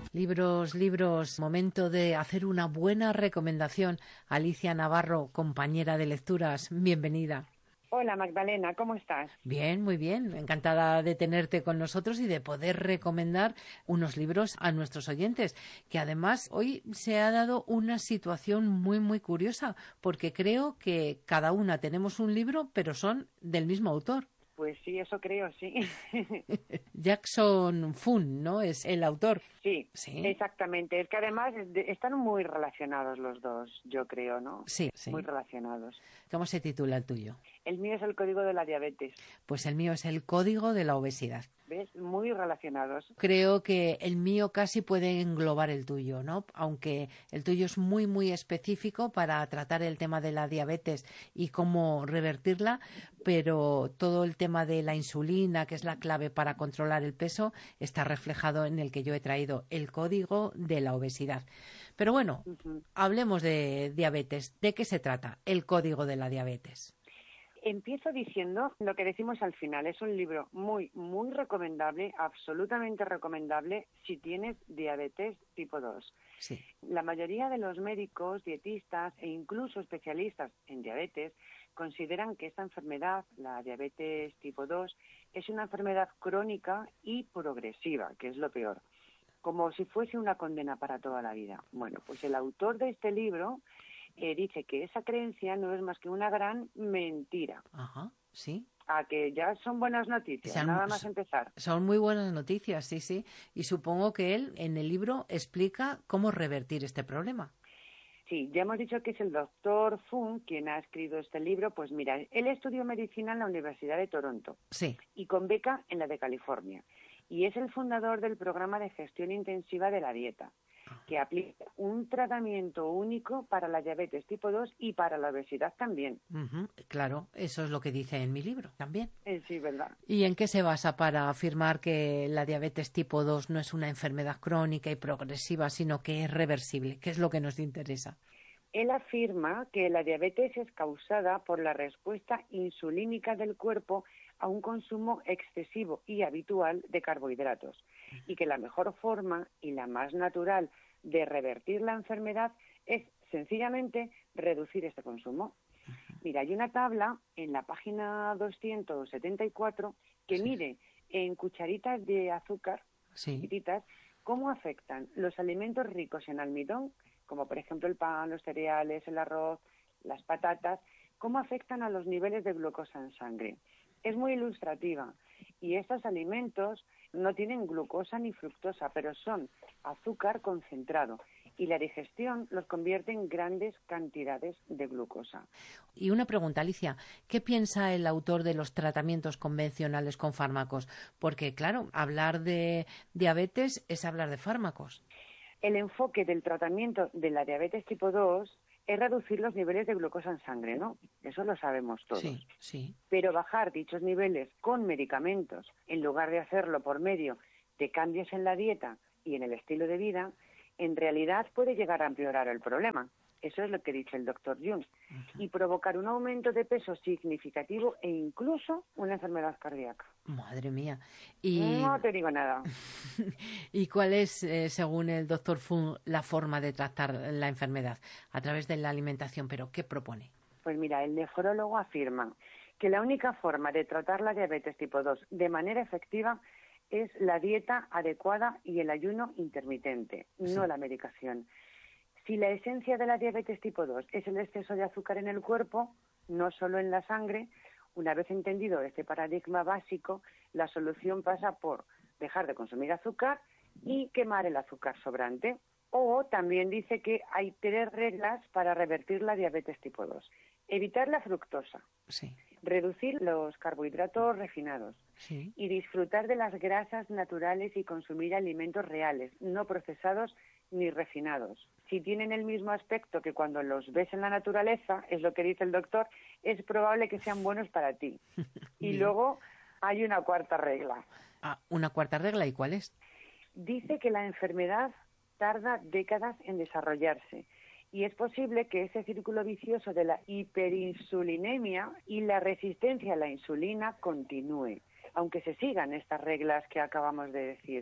Libros, libros. Momento de hacer una buena recomendación. Alicia Navarro, compañera de lecturas, bienvenida. Hola Magdalena, ¿cómo estás? Bien, muy bien. Encantada de tenerte con nosotros y de poder recomendar unos libros a nuestros oyentes. Que además hoy se ha dado una situación muy, muy curiosa, porque creo que cada una tenemos un libro, pero son del mismo autor. Pues sí, eso creo, sí. Jackson Fun, ¿no? Es el autor. Sí, Sí, exactamente. Es que además están muy relacionados los dos, yo creo, ¿no? sí, Muy sí. relacionados. ¿Cómo se titula el tuyo? El mío es el código de la diabetes. Pues el mío es el código de la obesidad. ¿Ves? Muy relacionados. Creo que el mío casi puede englobar el tuyo, ¿no? Aunque el tuyo es muy, muy específico para tratar el tema de la diabetes y cómo revertirla, pero todo el tema de la insulina, que es la clave para controlar el peso, está reflejado en el que yo he traído, el código de la obesidad. Pero bueno, Ujú. hablemos de diabetes. ¿De qué se trata el código de la diabetes? Empiezo diciendo lo que decimos al final. Es un libro muy, muy recomendable, absolutamente recomendable si tienes diabetes tipo 2. Sí. La mayoría de los médicos, dietistas e incluso especialistas en diabetes consideran que esta enfermedad, la diabetes tipo 2, es una enfermedad crónica y progresiva, que es lo peor, como si fuese una condena para toda la vida. Bueno, pues el autor de este libro dice que esa creencia no es más que una gran mentira. Ajá, sí. A que ya son buenas noticias, Sean- nada más empezar. Son muy buenas noticias, sí, sí. Y supongo que él en el libro explica cómo revertir este problema. Sí, ya hemos dicho que es el doctor Fung quien ha escrito este libro. Pues mira, él estudió medicina en la Universidad de Toronto Sí. y con beca en la de California. Y es el fundador del programa de gestión intensiva de la dieta, que aplica un tratamiento único para la diabetes tipo 2 y para la obesidad también. Ujú, claro, eso es lo que dice en mi libro también. Sí, ¿verdad? ¿Y en qué se basa para afirmar que la diabetes tipo 2 no es una enfermedad crónica y progresiva, sino que es reversible? ¿Qué es lo que nos interesa? Él afirma que la diabetes es causada por la respuesta insulínica del cuerpo a un consumo excesivo y habitual de carbohidratos y que la mejor forma y la más natural de revertir la enfermedad es sencillamente reducir este consumo. Mira, hay una tabla en la página 274 que Sí, mide en cucharitas de azúcar sí. chiquititas cómo afectan los alimentos ricos en almidón, como por ejemplo el pan, los cereales, el arroz, las patatas, cómo afectan a los niveles de glucosa en sangre. Es muy ilustrativa y estos alimentos no tienen glucosa ni fructosa, pero son azúcar concentrado y la digestión los convierte en grandes cantidades de glucosa. Y una pregunta, Alicia, ¿qué piensa el autor de los tratamientos convencionales con fármacos? Porque, claro, hablar de diabetes es hablar de fármacos. El enfoque del tratamiento de la diabetes tipo 2 es reducir los niveles de glucosa en sangre, ¿no? Eso lo sabemos Sí, todos. sí. Pero bajar dichos niveles con medicamentos, en lugar de hacerlo por medio de cambios en la dieta y en el estilo de vida, en realidad puede llegar a empeorar el problema. Eso es lo que dice el doctor Jung. Y provocar un aumento de peso significativo e incluso una enfermedad cardíaca. Madre mía. Y, No te digo nada. ¿y cuál es, según el doctor Fung, la forma de tratar la enfermedad? A través de la alimentación, pero ¿qué propone? Pues mira, el nefrólogo afirma que la única forma de tratar la diabetes tipo 2 de manera efectiva es la dieta adecuada y el ayuno intermitente, no Sí, la medicación. Si la esencia de la diabetes tipo 2 es el exceso de azúcar en el cuerpo, no solo en la sangre, una vez entendido este paradigma básico, la solución pasa por dejar de consumir azúcar y quemar el azúcar sobrante. O también dice que hay 3 reglas para revertir la diabetes tipo 2. Evitar la fructosa, sí, reducir los carbohidratos refinados sí. y disfrutar de las grasas naturales y consumir alimentos reales, no procesados ni refinados. Si tienen el mismo aspecto que cuando los ves en la naturaleza, es lo que dice el doctor, es probable que sean buenos para ti. Y Bien. luego hay una 4ª regla. Ah, una cuarta regla, ¿y cuál es? Dice que la enfermedad tarda décadas en desarrollarse y es posible que ese círculo vicioso de la hiperinsulinemia y la resistencia a la insulina continúe, aunque se sigan estas reglas que acabamos de decir.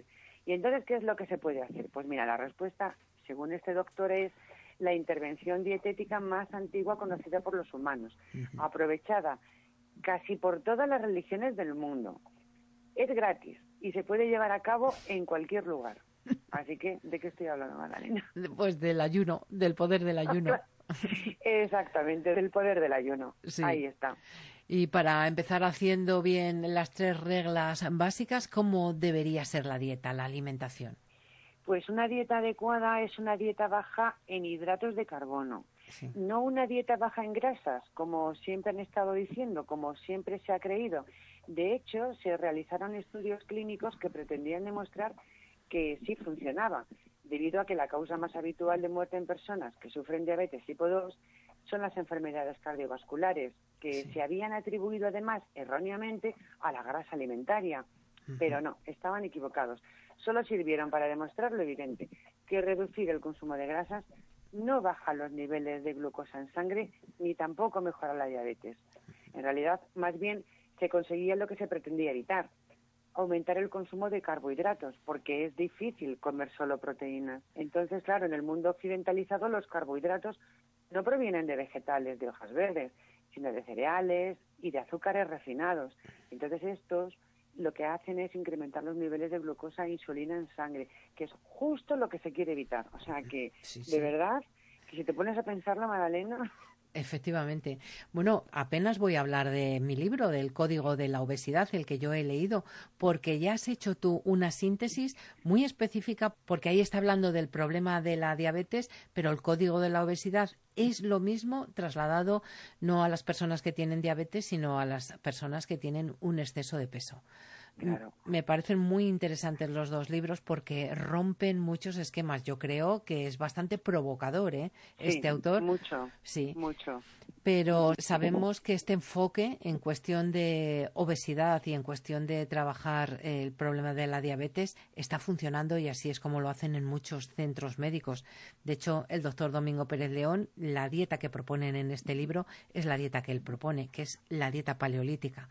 ¿Y entonces qué es lo que se puede hacer? Pues mira, la respuesta, según este doctor, es la intervención dietética más antigua conocida por los humanos, aprovechada casi por todas las religiones del mundo. Es gratis y se puede llevar a cabo en cualquier lugar. Así que, ¿de qué estoy hablando, Magdalena? Pues del ayuno, del poder del ayuno. Exactamente, del poder del ayuno. Sí. Ahí está. Y para empezar haciendo bien las 3 reglas básicas, ¿cómo debería ser la dieta, la alimentación? Pues una dieta adecuada es una dieta baja en hidratos de carbono. Sí. No una dieta baja en grasas, como siempre han estado diciendo, como siempre se ha creído. De hecho, se realizaron estudios clínicos que pretendían demostrar que sí funcionaba, debido a que la causa más habitual de muerte en personas que sufren diabetes tipo 2 son las enfermedades cardiovasculares, que se habían atribuido además erróneamente a la grasa alimentaria. Pero no, estaban equivocados. Solo sirvieron para demostrar lo evidente, que reducir el consumo de grasas no baja los niveles de glucosa en sangre ni tampoco mejora la diabetes. En realidad, más bien, se conseguía lo que se pretendía evitar, aumentar el consumo de carbohidratos, porque es difícil comer solo proteínas. Entonces, claro, en el mundo occidentalizado los carbohidratos no provienen de vegetales de hojas verdes, sino de cereales y de azúcares refinados. Entonces estos lo que hacen es incrementar los niveles de glucosa e insulina en sangre, que es justo lo que se quiere evitar. O sea que, de verdad, que si te pones a pensarlo, Magdalena... Efectivamente. Bueno, apenas voy a hablar de mi libro, del Código de la Obesidad, el que yo he leído, porque ya has hecho tú una síntesis muy específica, porque ahí está hablando del problema de la diabetes, pero el Código de la Obesidad es lo mismo trasladado no a las personas que tienen diabetes, sino a las personas que tienen un exceso de peso. Claro. Me parecen muy interesantes los 2 libros porque rompen muchos esquemas. Yo creo que es bastante provocador, este autor. Mucho, sí, mucho. Pero sabemos que este enfoque en cuestión de obesidad y en cuestión de trabajar el problema de la diabetes está funcionando y así es como lo hacen en muchos centros médicos. De hecho, el doctor Domingo Pérez León, la dieta que proponen en este libro es la dieta que él propone, que es la dieta paleolítica.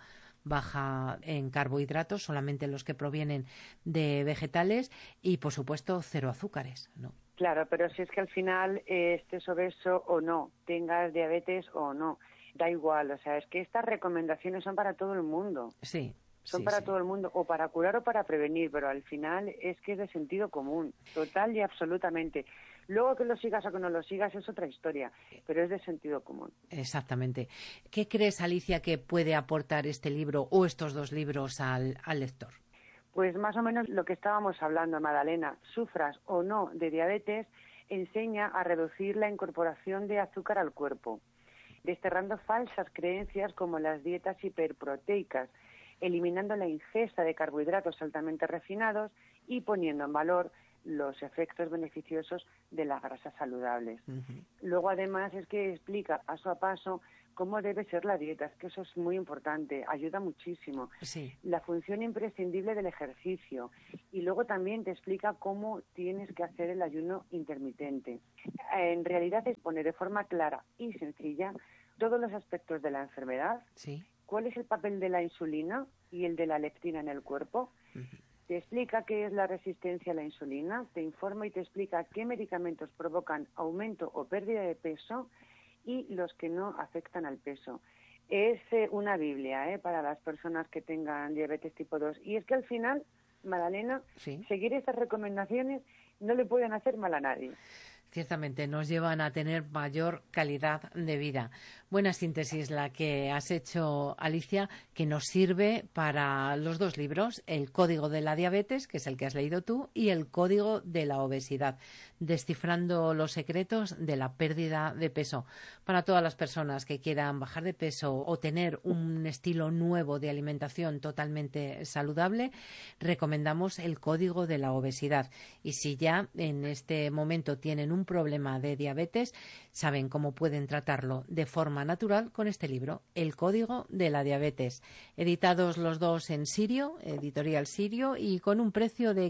Baja en carbohidratos, solamente los que provienen de vegetales y, por supuesto, 0 azúcares, ¿no? Claro, pero si es que al final estés obeso o no, tengas diabetes o no, da igual. O sea, es que estas recomendaciones son para todo el mundo. Sí. Son para todo el mundo, o para curar o para prevenir, pero al final es que es de sentido común, total y absolutamente. Luego que lo sigas o que no lo sigas es otra historia, pero es de sentido común. Exactamente. ¿Qué crees, Alicia, que puede aportar este libro o estos 2 libros al lector? Pues más o menos lo que estábamos hablando, Magdalena. Sufras o no de diabetes, enseña a reducir la incorporación de azúcar al cuerpo, desterrando falsas creencias como las dietas hiperproteicas, eliminando la ingesta de carbohidratos altamente refinados y poniendo en valor los efectos beneficiosos de las grasas saludables. Luego, además, es que explica paso a paso cómo debe ser la dieta, es que eso es muy importante, ayuda muchísimo. Sí. La función imprescindible del ejercicio y luego también te explica cómo tienes que hacer el ayuno intermitente. En realidad es poner de forma clara y sencilla todos los aspectos de la enfermedad, Sí. cuál es el papel de la insulina y el de la leptina en el cuerpo. Te explica qué es la resistencia a la insulina, te informa y te explica qué medicamentos provocan aumento o pérdida de peso y los que no afectan al peso. Es una Biblia para las personas que tengan diabetes tipo 2. Y es que al final, Magdalena, seguir estas recomendaciones no le pueden hacer mal a nadie. Ciertamente nos llevan a tener mayor calidad de vida. Buena síntesis la que has hecho, Alicia, que nos sirve para los 2 libros, el Código de la Diabetes, que es el que has leído tú, y el Código de la Obesidad, descifrando los secretos de la pérdida de peso. Para todas las personas que quieran bajar de peso o tener un estilo nuevo de alimentación totalmente saludable, recomendamos el Código de la Obesidad. Y si ya en este momento tienen un problema de diabetes, saben cómo pueden tratarlo de forma natural con este libro, El Código de la Diabetes. Editados los 2 en Sirio, editorial Sirio, y con un precio de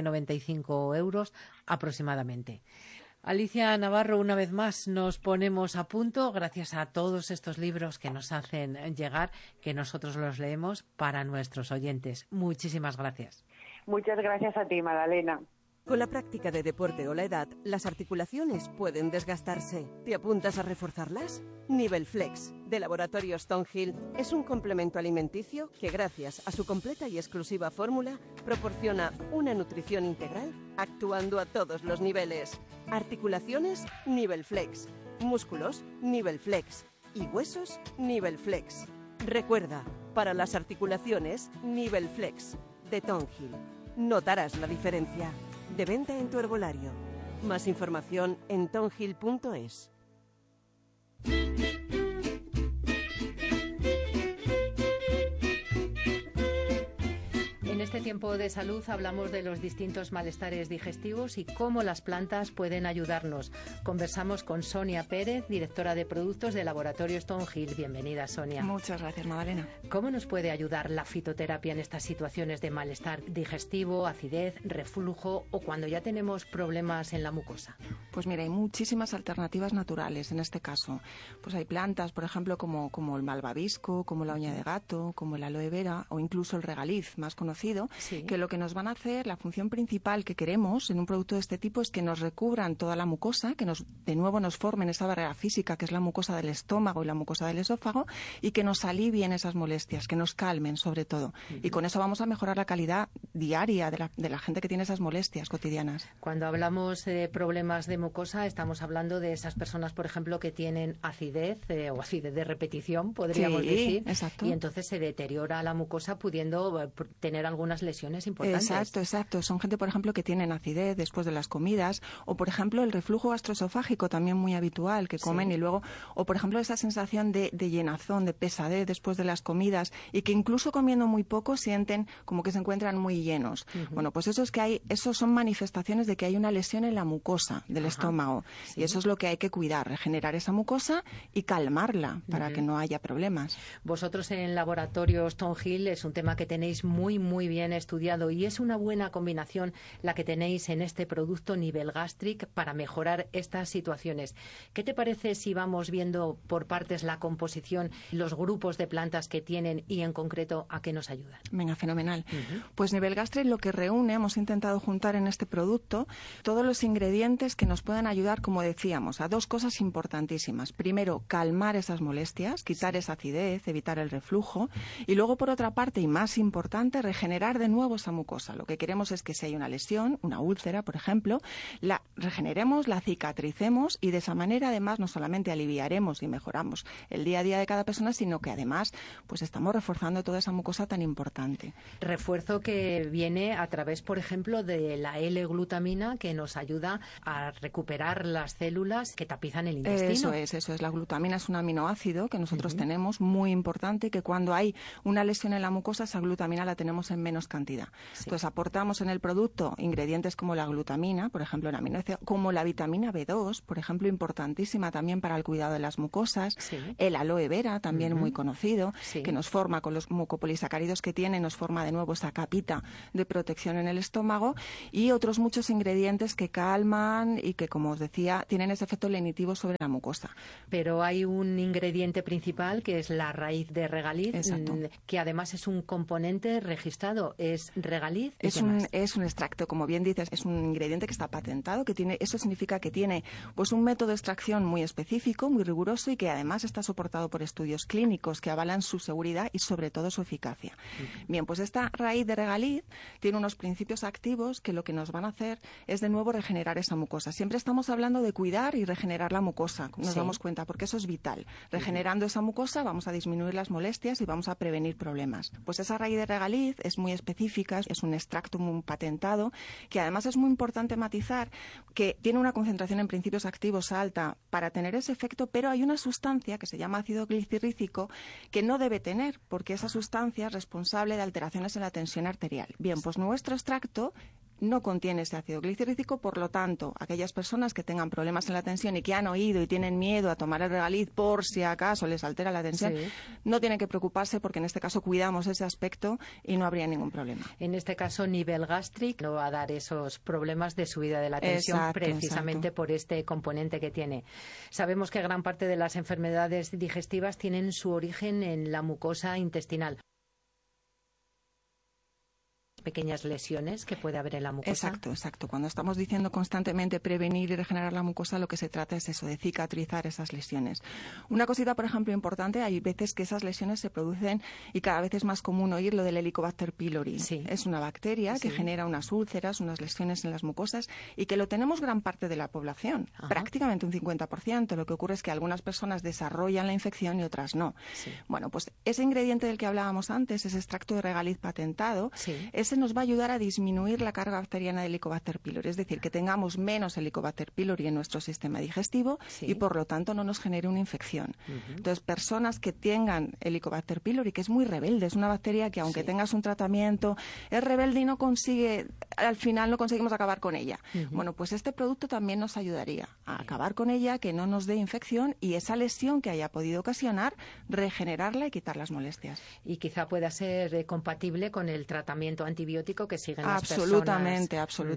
15,95 € aproximadamente. Alicia Navarro, una vez más nos ponemos a punto gracias a todos estos libros que nos hacen llegar, que nosotros los leemos para nuestros oyentes. Muchísimas gracias. Muchas gracias a ti, Magdalena. Con la práctica de deporte o la edad, las articulaciones pueden desgastarse. ¿Te apuntas a reforzarlas? Nivelflex, de Laboratorio Stonehill, es un complemento alimenticio que, gracias a su completa y exclusiva fórmula, proporciona una nutrición integral actuando a todos los niveles. Articulaciones, Nivelflex. Músculos, Nivelflex. Y huesos, Nivelflex. Recuerda, para las articulaciones, Nivelflex, de Stonehill. Notarás la diferencia. De venta en tu herbolario. Más información en tonhill.es. En este tiempo de salud hablamos de los distintos malestares digestivos y cómo las plantas pueden ayudarnos. Conversamos con Sonia Pérez, directora de productos de Laboratorio Stonehill. Bienvenida, Sonia. Muchas gracias, Magdalena. ¿Cómo nos puede ayudar la fitoterapia en estas situaciones de malestar digestivo, acidez, reflujo o cuando ya tenemos problemas en la mucosa? Pues mira, hay muchísimas alternativas naturales en este caso. Pues hay plantas, por ejemplo, como el malvavisco, como la uña de gato, como el aloe vera o incluso el regaliz, más conocido, Sí. que lo que nos van a hacer, la función principal que queremos en un producto de este tipo es que nos recubran toda la mucosa, que de nuevo nos formen esa barrera física que es la mucosa del estómago y la mucosa del esófago y que nos alivien esas molestias, que nos calmen sobre todo. Y con eso vamos a mejorar la calidad diaria de la gente que tiene esas molestias cotidianas. Cuando hablamos de problemas de mucosa, estamos hablando de esas personas, por ejemplo, que tienen acidez o acidez de repetición, podríamos decir. Exacto. Y entonces se deteriora la mucosa pudiendo tener algunas lesiones importantes. Exacto. Son gente, por ejemplo, que tienen acidez después de las comidas o, por ejemplo, el reflujo gastroesofágico también muy habitual, que comen y luego, o, por ejemplo, esa sensación de llenazón, de pesadez después de las comidas y que incluso comiendo muy poco sienten como que se encuentran muy llenos. Bueno, pues eso son manifestaciones de que hay una lesión en la mucosa del estómago y eso es lo que hay que cuidar, regenerar esa mucosa y calmarla para que no haya problemas. Vosotros en Laboratorio Stonehill es un tema que tenéis muy bien estudiado y es una buena combinación la que tenéis en este producto Nivelgastric para mejorar estas situaciones. ¿Qué te parece si vamos viendo por partes la composición, los grupos de plantas que tienen y en concreto a qué nos ayudan? Venga, fenomenal. Pues Nivelgastric lo que reúne, hemos intentado juntar en este producto todos los ingredientes que nos puedan ayudar, como decíamos, a dos cosas importantísimas. Primero, calmar esas molestias, quitar esa acidez, evitar el reflujo y luego, por otra parte, y más importante, regenerar de nuevo esa mucosa. Lo que queremos es que si hay una lesión, una úlcera, por ejemplo, la regeneremos, la cicatricemos y de esa manera además no solamente aliviaremos y mejoramos el día a día de cada persona, sino que además pues estamos reforzando toda esa mucosa tan importante. Refuerzo que viene a través, por ejemplo, de la L-glutamina que nos ayuda a recuperar las células que tapizan el intestino. Eso es. La glutamina es un aminoácido que nosotros tenemos muy importante, que cuando hay una lesión en la mucosa, esa glutamina la tenemos en menos cantidad. Sí. Entonces aportamos en el producto ingredientes como la glutamina, por ejemplo, en aminoácido, como la vitamina B2, por ejemplo, importantísima también para el cuidado de las mucosas, el aloe vera, también muy conocido, que nos forma con los mucopolisacáridos que tiene, nos forma de nuevo esa capita de protección en el estómago y otros muchos ingredientes que calman y que, como os decía, tienen ese efecto lenitivo sobre la mucosa. Pero hay un ingrediente principal que es la raíz de regaliz, que además es un componente registrado. ¿Es regaliz? Es un extracto, como bien dices, es un ingrediente que está patentado, eso significa que tiene pues un método de extracción muy específico, muy riguroso y que además está soportado por estudios clínicos que avalan su seguridad y sobre todo su eficacia. Bien, pues esta raíz de regaliz tiene unos principios activos que lo que nos van a hacer es de nuevo regenerar esa mucosa. Siempre estamos hablando de cuidar y regenerar la mucosa, nos damos cuenta, porque eso es vital. Regenerando esa mucosa vamos a disminuir las molestias y vamos a prevenir problemas. Pues esa raíz de regaliz es muy específica, es un extracto muy patentado, que además es muy importante matizar que tiene una concentración en principios activos alta para tener ese efecto, pero hay una sustancia que se llama ácido glicirrícico que no debe tener, porque esa sustancia es responsable de alteraciones en la tensión arterial. Bien, pues nuestro extracto no contiene ese ácido glicirrícico, por lo tanto, aquellas personas que tengan problemas en la tensión y que han oído y tienen miedo a tomar el regaliz por si acaso les altera la tensión, no tienen que preocuparse porque en este caso cuidamos ese aspecto y no habría ningún problema. En este caso, Nivelgastric no va a dar esos problemas de subida de la tensión precisamente por este componente que tiene. Sabemos que gran parte de las enfermedades digestivas tienen su origen en la mucosa intestinal. pequeñas lesiones que puede haber en la mucosa. Exacto. Cuando estamos diciendo constantemente prevenir y regenerar la mucosa, lo que se trata es eso, de cicatrizar esas lesiones. Una cosita, por ejemplo, importante, hay veces que esas lesiones se producen y cada vez es más común oír lo del Helicobacter pylori. Sí. Es una bacteria que genera unas úlceras, unas lesiones en las mucosas y que lo tenemos gran parte de la población, prácticamente un 50%. Lo que ocurre es que algunas personas desarrollan la infección y otras no. Sí. Bueno, pues ese ingrediente del que hablábamos antes, ese extracto de regaliz patentado, ese nos va a ayudar a disminuir la carga bacteriana del Helicobacter pylori, es decir, que tengamos menos Helicobacter pylori en nuestro sistema digestivo y por lo tanto no nos genere una infección. Entonces, personas que tengan Helicobacter pylori, que es muy rebelde, es una bacteria que aunque tengas un tratamiento, es rebelde y no consigue, al final no conseguimos acabar con ella. Bueno, pues este producto también nos ayudaría a acabar con ella, que no nos dé infección y esa lesión que haya podido ocasionar, regenerarla y quitar las molestias. Y quizá pueda ser compatible con el tratamiento antibiótico que siguen las Absolutamente.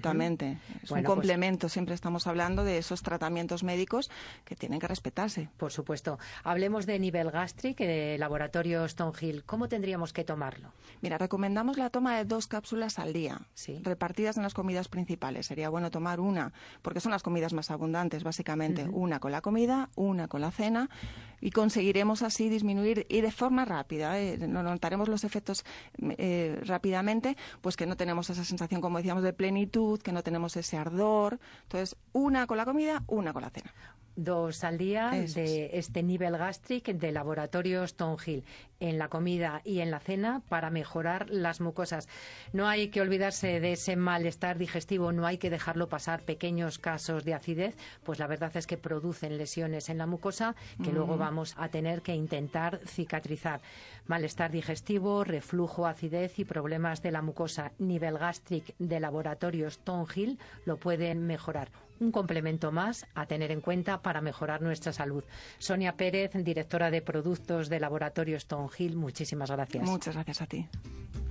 Es un Bueno, complemento. Siempre estamos hablando de esos tratamientos médicos que tienen que respetarse. Por supuesto. Hablemos de nivel gástrico, laboratorio Stonehill. ¿Cómo tendríamos que tomarlo? Mira, recomendamos la toma de 2 cápsulas al día, repartidas en las comidas principales. Sería bueno tomar una, porque son las comidas más abundantes, básicamente. Una con la comida, una con la cena, y conseguiremos así disminuir, y de forma rápida, notaremos los efectos rápidamente, pues que no tenemos esa sensación, como decíamos, de plenitud, que no tenemos ese ardor. Entonces, una con la comida, una con la cena. 2 al día de este nivel gástrico de laboratorio Stonehill en la comida y en la cena para mejorar las mucosas. No hay que olvidarse de ese malestar digestivo, no hay que dejarlo pasar. Pequeños casos de acidez, pues la verdad es que producen lesiones en la mucosa que luego vamos a tener que intentar cicatrizar. Malestar digestivo, reflujo, acidez y problemas de la mucosa. Nivel gástrico de laboratorio Stonehill lo pueden mejorar. Un complemento más a tener en cuenta para mejorar nuestra salud. Sonia Pérez, directora de productos de laboratorio Stonehill, muchísimas gracias. Muchas gracias a ti.